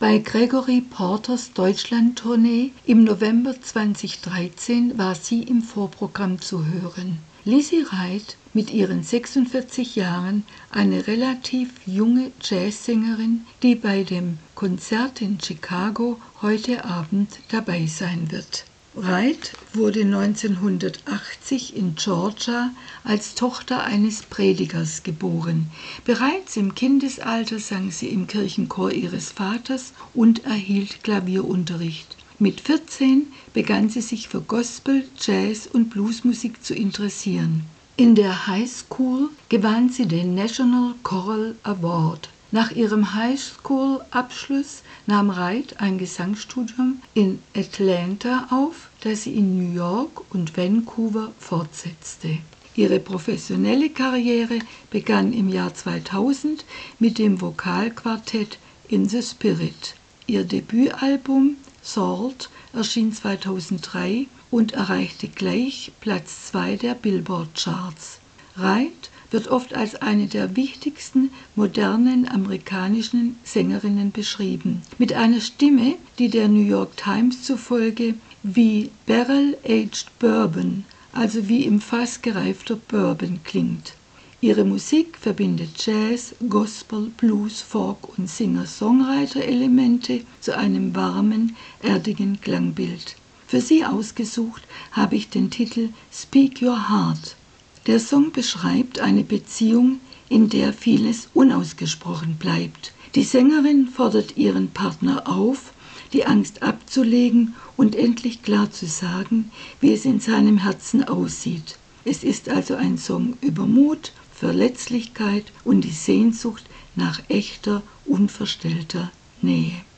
Bei Gregory Porters Deutschland-Tournee im November 2013 war sie im Vorprogramm zu hören. Lizzy Wright, mit ihren 46 Jahren, eine relativ junge Jazzsängerin, die bei dem Konzert in Chicago heute Abend dabei sein wird. Wright wurde 1980 in Georgia als Tochter eines Predigers geboren. Bereits im Kindesalter sang sie im Kirchenchor ihres Vaters und erhielt Klavierunterricht. Mit 14 begann sie sich für Gospel, Jazz und Bluesmusik zu interessieren. In der High School gewann sie den National Choral Award. Nach ihrem Highschool-Abschluss nahm Wright ein Gesangsstudium in Atlanta auf, das sie in New York und Vancouver fortsetzte. Ihre professionelle Karriere begann im Jahr 2000 mit dem Vokalquartett In the Spirit. Ihr Debütalbum Salt erschien 2003 und erreichte gleich Platz 2 der Billboard-Charts. Wright wird oft als eine der wichtigsten modernen amerikanischen Sängerinnen beschrieben, mit einer Stimme, die der New York Times zufolge wie Barrel-Aged Bourbon, also wie im Fass gereifter Bourbon klingt. Ihre Musik verbindet Jazz, Gospel, Blues, Folk und Singer-Songwriter-Elemente zu einem warmen, erdigen Klangbild. Für sie ausgesucht habe ich den Titel Speak Your Heart. Der Song beschreibt eine Beziehung, in der vieles unausgesprochen bleibt. Die Sängerin fordert ihren Partner auf, die Angst abzulegen und endlich klar zu sagen, wie es in seinem Herzen aussieht. Es ist also ein Song über Mut, Verletzlichkeit und die Sehnsucht nach echter, unverstellter Nähe.